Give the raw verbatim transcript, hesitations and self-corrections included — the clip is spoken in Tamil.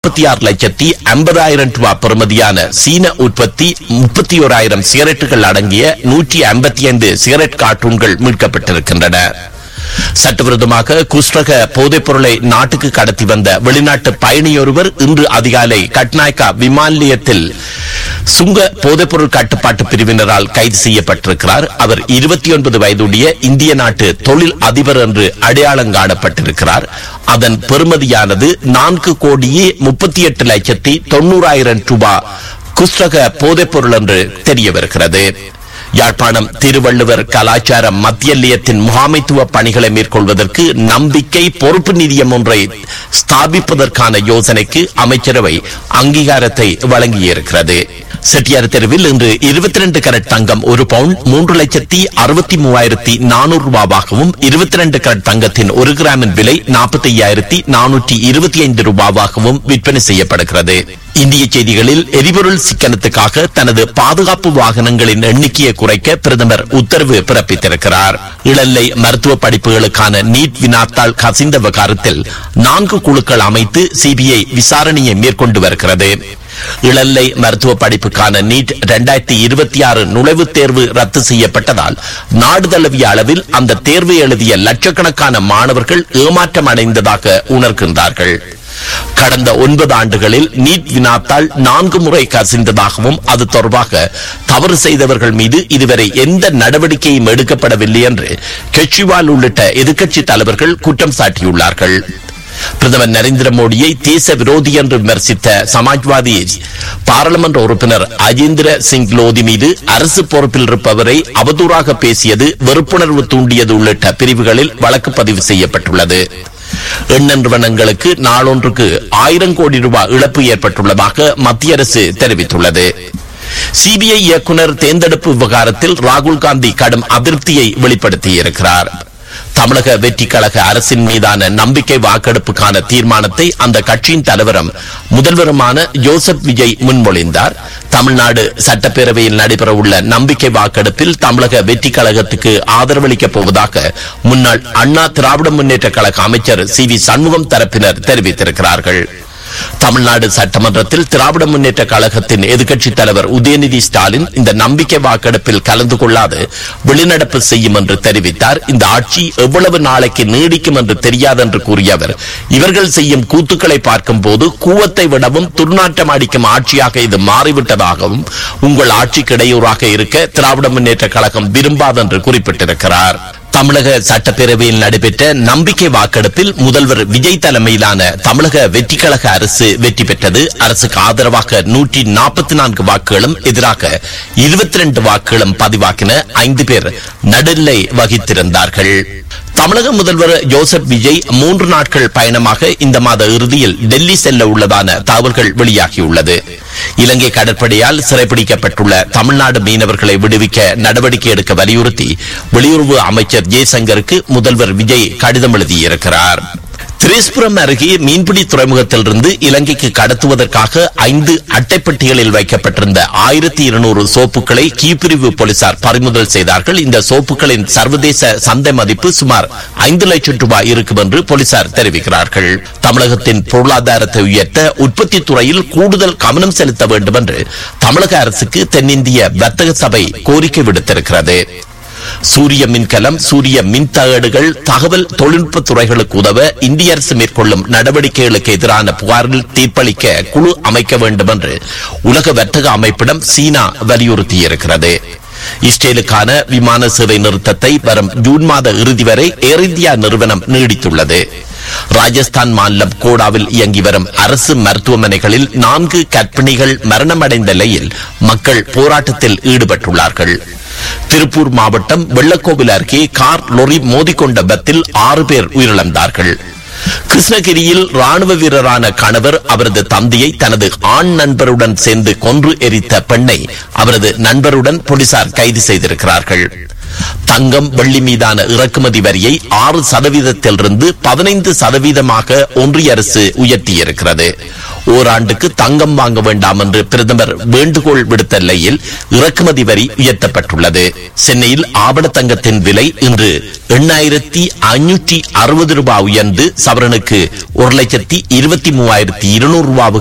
நாற்பத்தி ஆறு லட்சத்தி ஐம்பதாயிரம் ரூபாய் பெறுமதியான சீன உற்பத்தி முப்பத்தி ஓராயிரம் சிகரெட்டுகள் அடங்கிய நூற்றி ஐம்பத்தி ஐந்து சிகரெட் கார்ட்டூன்கள் மீட்கப்பட்டிருக்கின்றன. சட்டவிரோதமாக குஷ்டக போதைப் பொருளை நாட்டுக்கு கடத்தி வந்த வெளிநாட்டு பயணியொருவர் இன்று அதிகாலை கட்நாயக்கா விமான நிலையத்தில் சுங்க போதைப்பொருள் கட்டுப்பாட்டு பிரிவினரால் கைது செய்யப்பட்டிருக்கிறார். அவர் இருபத்தி ஒன்பது வயதுடைய இந்திய நாட்டு தொழில் அதிபர் என்று அடையாளம் காணப்பட்டிருக்கிறார். அதன் பெறுமதியானது நான்கு கோடியே முப்பத்தி எட்டு லட்சத்தி தொண்ணூறாயிரம் ரூபாய் குஷ்டக போதைப் பொருள் என்று தெரிய வருகிறது. யாழ்ப்பாணம் திருவள்ளுவர் கலாச்சார மத்திய நிலையத்தின் முகாமைத்துவ பணிகளை மேற்கொள்வதற்கு நம்பிக்கை பொறுப்பு நிதியம் ஒன்றை ஸ்தாபிப்பதற்கான யோசனைக்கு அமைச்சரவை அங்கீகாரத்தை வழங்கியிருக்கிறது. செட்டியார் தெருவில் இன்று இருபத்தி இரண்டு கரட் தங்கம் ஒரு பவுண்ட் மூன்று லட்சத்தி அறுபத்தி மூவாயிரத்தி நானூறு ரூபாவாகவும் இருபத்தி இரண்டு கரட் தங்கத்தின் ஒரு கிராமின் விலை நாற்பத்தி ஐயாயிரத்தி நானூற்றி இருபத்தி ஐந்து ரூபாவாகவும் விற்பனை செய்யப்படுகிறது. இந்திய செய்திகளில் எரிபொருள் சிக்கனத்துக்காக தனது பாதுகாப்பு வாகனங்களின் எண்ணிக்கையை குறைக்க பிரதமர் உத்தரவு பிறப்பித்திருக்கிறார். இளநிலை மருத்துவ படிப்புகளுக்கான நீட் வினாத்தாள் கசிந்த விவகாரத்தில் நான்கு குழுக்கள் அமைத்து சிபிஐ விசாரணையை மேற்கொண்டு வருகிறது. இளநிலை மருத்துவ படிப்புக்கான நீட் இரண்டாயிரத்தி இருபத்தி ஆறு நுழைவுத் தேர்வு ரத்து செய்யப்பட்டதால் நாடு தழுவிய அளவில் அந்த தேர்வு எழுதிய லட்சக்கணக்கான மாணவர்கள் ஏமாற்றம் அடைந்ததாக உணர்கின்றார்கள். கடந்த ஒன்பது ஆண்டுகளில் நீட் வினாத்தால் நான்கு முறை கசிந்ததாகவும் அது தொடர்பாக தவறு செய்தவர்கள் மீது இதுவரை எந்த நடவடிக்கையும் எடுக்கப்படவில்லை என்று கெஜ்ரிவால் உள்ளிட்ட எதிர்க்கட்சி தலைவர்கள் குற்றம் சாட்டியுள்ளார்கள். பிரதமர் நரேந்திர மோடியை தேச விரோதி என்று விமர்சித்த சமாஜ்வாதி பாராளுமன்ற உறுப்பினர் அஜேந்திர சிங் லோதி மீது அரசு பொறுப்பில் இருப்பவரை அவதூறாக பேசியது வெறுப்புணர்வு தூண்டியது உள்ளிட்ட பிரிவுகளில் வழக்கு பதிவு செய்யப்பட்டுள்ளது. எண்ண நிறுவனங்களுக்கு நாளொன்றுக்கு ஆயிரம் கோடி ரூபாய் இழப்பு ஏற்பட்டுள்ளதாக மத்திய அரசு தெரிவித்துள்ளது. சிபிஐ இயக்குநர் தேர்ந்தெடுப்பு விவகாரத்தில் ராகுல் காந்தி கடும் அதிருப்தியை வெளிப்படுத்தியிருக்கிறார். தமிழக வெற்றி கழக அரசின் மீதான நம்பிக்கை வாக்கெடுப்புக்கான தீர்மானத்தை அந்த கட்சியின் தலைவரும் முதல்வருமான ஜோசப் விஜய் முன்மொழிந்தார். தமிழ்நாடு சட்டப்பேரவையில் நடைபெறவுள்ள நம்பிக்கை வாக்கெடுப்பில் தமிழக வெற்றி கழகத்துக்கு ஆதரவளிக்கப் போவதாக முன்னாள் அண்ணா திராவிட முன்னேற்ற கழக அமைச்சர் சி வி சண்முகம் தரப்பினர் தெரிவித்திருக்கிறார்கள். தமிழ்நாடு சட்டமன்றத்தில் திராவிட முன்னேற்ற கழகத்தின் எதிர்க்கட்சித் தலைவர் உதயநிதி ஸ்டாலின் இந்த நம்பிக்கை வாக்கெடுப்பில் கலந்து கொள்ளாது வெளிநடப்பு செய்யும் என்று தெரிவித்தார். இந்த ஆட்சி எவ்வளவு நாளைக்கு நீடிக்கும் என்று தெரியாது என்று கூறிய அவர், இவர்கள் செய்யும் கூத்துக்களை பார்க்கும் போது கூவத்தை விடவும் துர்நாற்றம் அடிக்கும் ஆட்சியாக இது மாறிவிட்டதாகவும் உங்கள் ஆட்சிக்கு இடையூறாக இருக்க திராவிட முன்னேற்ற கழகம் விரும்பாது என்று குறிப்பிட்டிருக்கிறார். தமிழக சட்டப்பேரவையில் நடைபெற்ற நம்பிக்கை வாக்கெடுப்பில் முதல்வர் விஜய் தலைமையிலான தமிழக வெற்றி கழக அரசு வெற்றி பெற்றது. அரசுக்கு ஆதரவாக நூற்றி நாற்பத்தி நான்கு வாக்குகளும் எதிராக இருபத்தி இரண்டு வாக்குகளும் பதிவாக்கின. ஐந்து பேர் நடுநிலை வகித்திருந்தார்கள். தமிழக முதல்வர் ஜோசப் விஜய் மூன்று நாட்கள் பயணமாக இந்த மாத இறுதியில் டெல்லி செல்ல உள்ளதான தகவல்கள் வெளியாகியுள்ளது. இலங்கை கடற்படையால் சிறைப்பிடிக்கப்பட்டுள்ள தமிழ்நாடு மீனவர்களை விடுவிக்க நடவடிக்கை எடுக்க வலியுறுத்தி வெளியுறவு அமைச்சர் ஜெய்சங்கருக்கு முதல்வர் விஜய் கடிதம் எழுதியிருக்கிறார். திரேஸ்புரம் அருகே மீன்பிடி துறைமுகத்திலிருந்து இலங்கைக்கு கடத்துவதற்காக ஐந்து அட்டைப்பட்டிகளில் வைக்கப்பட்டிருந்த ஆயிரத்தி இருநூறு சோப்புகளை கீப்பிரிவு போலீசார் பறிமுதல் செய்தார்கள். இந்த சோப்புகளின் சர்வதேச சந்தை மதிப்பு சுமார் ஐந்து லட்சம் ரூபாய் இருக்கும் என்று போலீசார் தெரிவிக்கிறார்கள். தமிழகத்தின் பொருளாதாரத்தை உயர்த்த உற்பத்தி துறையில் கூடுதல் கவனம் செலுத்த வேண்டும் என்று தமிழக அரசுக்கு தென்னிந்திய வர்த்தக சபை கோரிக்கை விடுத்திருக்கிறது. சூரிய மின்கலம், சூரிய மின் தகடுகள், தகவல் தொழில்நுட்ப துறைகளுக்கு உதவ இந்திய அரசு மேற்கொள்ளும் நடவடிக்கைகளுக்கு எதிரான புகாரில் தீர்ப்பளிக்க குழு அமைக்க வேண்டும் என்று உலக வர்த்தக அமைப்பிடம் சீனா வலியுறுத்தியிருக்கிறது. இஸ்ரேலுக்கான விமான சேவை நிறுத்தத்தை வரும் ஜூன் மாத இறுதி வரை ஏர் இந்தியா நிறுவனம் நீடித்துள்ளது. ராஜஸ்தான் மாநிலம் கோடாவில் இயங்கி வரும் அரசு மருத்துவமனைகளில் நான்கு கர்ப்பிணிகள் மரணமடைந்த நிலையில் மக்கள் போராட்டத்தில் ஈடுபட்டுள்ளார்கள். திருப்பூர் மாவட்டம் வெள்ளக்கோவில் அருகே கார் லொரி மோதிக்கொண்ட விபத்தில் ஆறு பேர் உயிரிழந்தார்கள். கிருஷ்ணகிரியில் ராணுவ வீரரான கணவர் அவரது தந்தையை தனது ஆண் நண்பருடன் சேர்ந்து கொன்று எரித்த பெண்ணை அவரது நண்பருடன் போலீசார் கைது செய்திருக்கிறார்கள். தங்கம் வெள்ளி மீதான இறக்குமதி வரியை ஆறு சதவீதத்திலிருந்து பதினைந்து சதவீதமாக ஒன்றிய அரசு உயர்த்தியிருக்கிறது. ஓராண்டுக்கு தங்கம் வாங்க வேண்டாம் என்று பிரதமர் வேண்டுகோள் விடுத்த நிலையில் இறக்குமதி வரி உயர்த்தப்பட்டுள்ளது. சென்னையில் ஆபண தங்கத்தின் விலை இன்று எண்ணாயிரத்தி ஐநூற்றி அறுபது ரூபாய் உயர்ந்து சவரனுக்கு ஒரு லட்சத்தி இருபத்தி மூவாயிரத்தி இருநூறு ரூபாவுக்கு